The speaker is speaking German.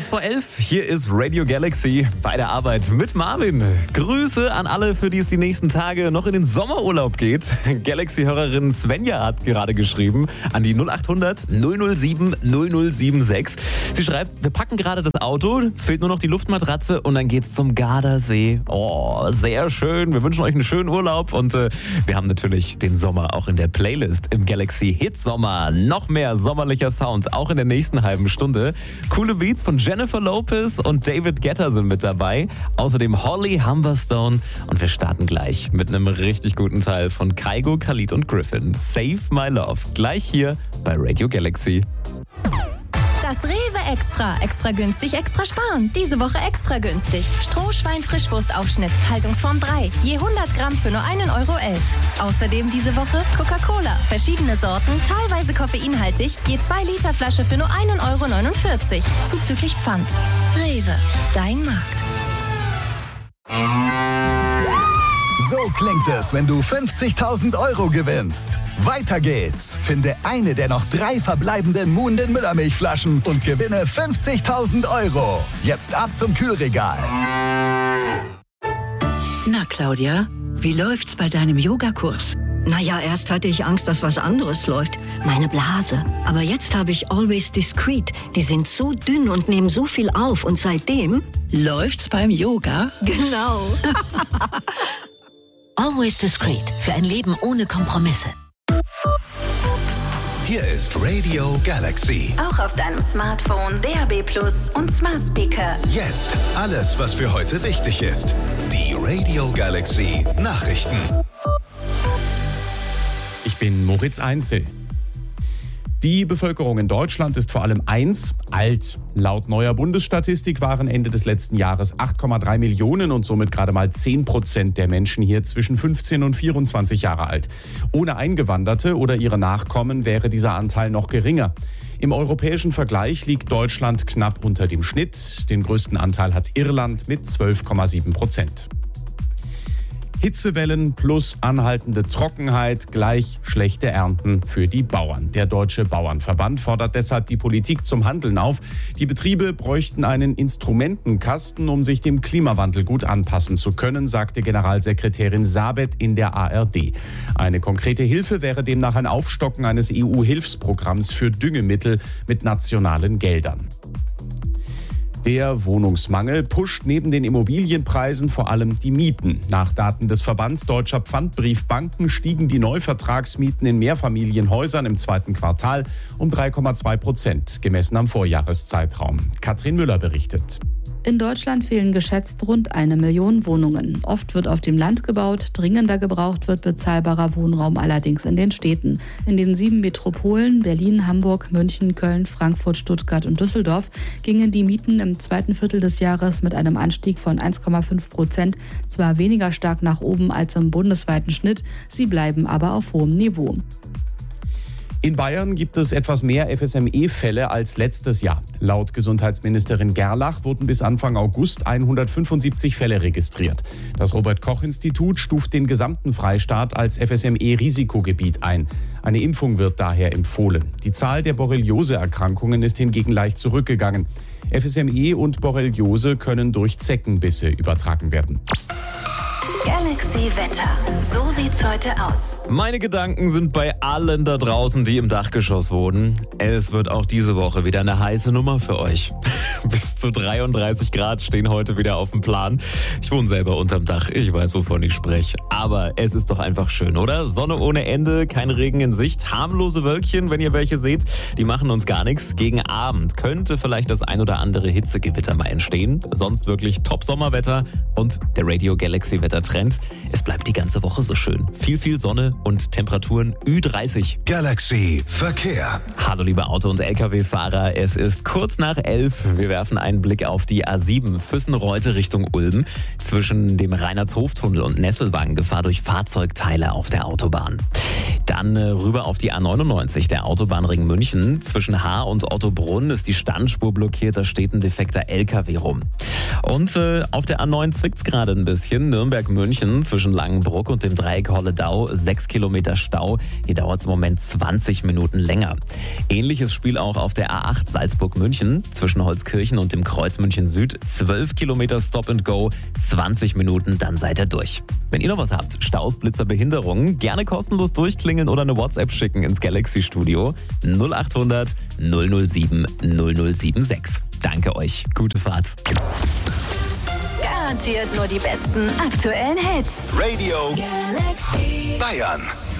kurz vor 11. Hier ist Radio Galaxy bei der Arbeit mit Marvin. Grüße an alle, für die es die nächsten Tage noch in den Sommerurlaub geht. Galaxy-Hörerin Svenja hat gerade geschrieben an die 0800 007 0076. Sie schreibt, wir packen gerade das Auto, es fehlt nur noch die Luftmatratze und dann geht's zum Gardasee. Oh, sehr schön. Wir wünschen euch einen schönen Urlaub und wir haben natürlich den Sommer auch in der Playlist im Galaxy Hit Sommer. Noch mehr sommerlicher Sound, auch in der nächsten halben Stunde. Coole Beats von Jennifer Lopez und David Guetta sind mit dabei. Außerdem Holly Humberstone. Und wir starten gleich mit einem richtig guten Teil von Kygo, Khalid und Griffin. Save My Love. Gleich hier bei Radio Galaxy. Das Rewe Extra. Extra günstig, extra sparen. Diese Woche extra günstig. Strohschwein-Frischwurstaufschnitt. Haltungsform 3. Je 100 Gramm für nur 1,11 Euro. Außerdem diese Woche Coca-Cola. Verschiedene Sorten, teilweise koffeinhaltig. Je 2 Liter Flasche für nur 1,49 Euro. Zuzüglich Pfand. Rewe. Dein Markt. So klingt es, wenn du 50.000 Euro gewinnst. Weiter geht's. Finde eine der noch 3 verbleibenden Muhnden Müllermilchflaschen und gewinne 50.000 Euro. Jetzt ab zum Kühlregal. Na, Claudia, wie läuft's bei deinem Yogakurs? Naja, erst hatte ich Angst, dass was anderes läuft. Meine Blase. Aber jetzt habe ich Always Discreet. Die sind so dünn und nehmen so viel auf. Und seitdem... Läuft's beim Yoga? Genau. Always Discreet. Für ein Leben ohne Kompromisse. Hier ist Radio Galaxy. Auch auf deinem Smartphone, DAB+ und Smart Speaker. Jetzt alles, was für heute wichtig ist. Die Radio Galaxy Nachrichten. Ich bin Moritz Einzel. Die Bevölkerung in Deutschland ist vor allem alt. Laut neuer Bundesstatistik waren Ende des letzten Jahres 8,3 Millionen und somit gerade mal 10% der Menschen hier zwischen 15 und 24 Jahre alt. Ohne Eingewanderte oder ihre Nachkommen wäre dieser Anteil noch geringer. Im europäischen Vergleich liegt Deutschland knapp unter dem Schnitt. Den größten Anteil hat Irland mit 12,7%. Hitzewellen plus anhaltende Trockenheit gleich schlechte Ernten für die Bauern. Der Deutsche Bauernverband fordert deshalb die Politik zum Handeln auf. Die Betriebe bräuchten einen Instrumentenkasten, um sich dem Klimawandel gut anpassen zu können, sagte Generalsekretärin Sabet in der ARD. Eine konkrete Hilfe wäre demnach ein Aufstocken eines EU-Hilfsprogramms für Düngemittel mit nationalen Geldern. Der Wohnungsmangel pusht neben den Immobilienpreisen vor allem die Mieten. Nach Daten des Verbands Deutscher Pfandbriefbanken stiegen die Neuvertragsmieten in Mehrfamilienhäusern im zweiten Quartal um 3,2%, gemessen am Vorjahreszeitraum. Katrin Müller berichtet. In Deutschland fehlen geschätzt rund 1 Million Wohnungen. Oft wird auf dem Land gebaut, dringender gebraucht wird bezahlbarer Wohnraum allerdings in den Städten. In den 7 Metropolen Berlin, Hamburg, München, Köln, Frankfurt, Stuttgart und Düsseldorf gingen die Mieten im zweiten Viertel des Jahres mit einem Anstieg von 1,5% zwar weniger stark nach oben als im bundesweiten Schnitt, sie bleiben aber auf hohem Niveau. In Bayern gibt es etwas mehr FSME-Fälle als letztes Jahr. Laut Gesundheitsministerin Gerlach wurden bis Anfang August 175 Fälle registriert. Das Robert-Koch-Institut stuft den gesamten Freistaat als FSME-Risikogebiet ein. Eine Impfung wird daher empfohlen. Die Zahl der Borreliose-Erkrankungen ist hingegen leicht zurückgegangen. FSME und Borreliose können durch Zeckenbisse übertragen werden. Galaxy Wetter. So sieht's heute aus. Meine Gedanken sind bei allen da draußen, die im Dachgeschoss wohnen. Es wird auch diese Woche wieder eine heiße Nummer für euch. Bis zu 33 Grad stehen heute wieder auf dem Plan. Ich wohne selber unterm Dach, ich weiß, wovon ich spreche. Aber es ist doch einfach schön, oder? Sonne ohne Ende, kein Regen in Sicht, harmlose Wölkchen, wenn ihr welche seht, die machen uns gar nichts. Gegen Abend könnte vielleicht das ein oder andere Hitzegewitter mal entstehen. Sonst wirklich Top-Sommerwetter und der Radio Galaxy Wettertrend. Es bleibt die ganze Woche so schön. Viel Sonne und Temperaturen Ü30. Galaxy Verkehr. Hallo liebe Auto- und Lkw-Fahrer, es ist kurz nach 11. Wir werfen einen Blick auf die A7 Füssen-Reute Richtung Ulm. Zwischen dem Reinhardshof-Tunnel und Nesselwagen Gefahr durch Fahrzeugteile auf der Autobahn. Dann rüber auf die A99, der Autobahnring München. Zwischen Haar und Ottobrunn ist die Standspur blockiert, da steht ein defekter LKW rum. Und auf der A9 zwickt's gerade ein bisschen. Nürnberg-München München zwischen Langenbruck und dem Dreieck Holledau 6 Kilometer Stau. Hier dauert es im Moment 20 Minuten länger. Ähnliches Spiel auch auf der A8 Salzburg-München zwischen Holzkirchen und dem Kreuz München Süd. 12 Kilometer Stop and Go, 20 Minuten, dann seid ihr durch. Wenn ihr noch was habt, Staus, Blitzer, Behinderungen, gerne kostenlos durchklingeln oder eine WhatsApp schicken ins Galaxy Studio 0800 007 0076. Danke euch. Gute Fahrt. Garantiert nur die besten aktuellen Hits. Radio Galaxy Bayern.